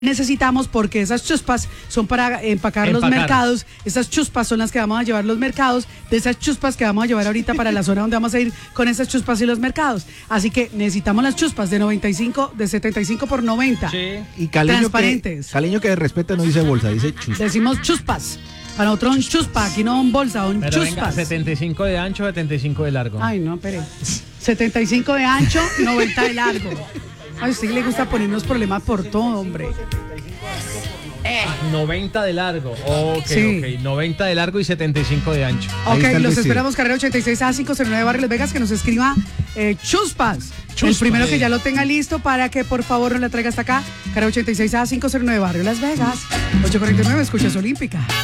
necesitamos, porque esas chuspas son para empacar los mercados. Esas chuspas son las que vamos a llevar los mercados, de esas chuspas que vamos a llevar ahorita para la zona donde vamos a ir con esas chuspas y los mercados. Así que necesitamos las chuspas de 95, de 75 por 90. Sí. Y Caleño transparentes. Caleño que respeta no dice bolsa, dice chuspa. Decimos chuspas. Para nosotros un chuspa, aquí no un bolsa, un Pero chuspas. venga, 75 de ancho, 75 de largo. Ay, no, espere. 75 de ancho, 90 de largo. Ay, a usted le gusta ponernos problemas por todo, hombre. 90 de largo. Ok, Sí. ok. 90 de largo y 75 de ancho. Ahí Ok, está el los vestido. esperamos, carrera 86A509 Barrio Las Vegas, que nos escriba chuspas. El Chuspas. primero que ya lo tenga listo para que por favor nos la traiga hasta acá. Carrera 86A509 Barrio Las Vegas. 849, escuchas Olímpica.